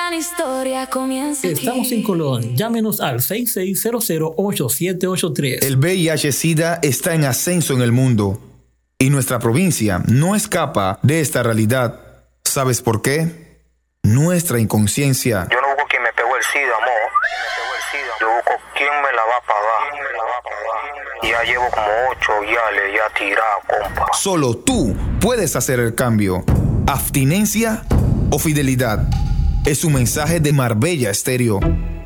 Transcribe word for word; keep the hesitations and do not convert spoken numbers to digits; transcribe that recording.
gran historia comienza aquí. Estamos en Colón. Llámenos al seis seis cero cero ocho siete ocho tres. El V I H-Sida está en ascenso en el mundo y nuestra provincia no escapa de esta realidad. ¿Sabes por qué? Nuestra inconsciencia. Yo no busco quien me pegó el SIDA, amor. Yo busco quién me la va a pagar. Ya llevo como ocho viales ya tirado, compa. Solo tú puedes hacer el cambio. Abstinencia o fidelidad. Es un mensaje de Marbella Estéreo.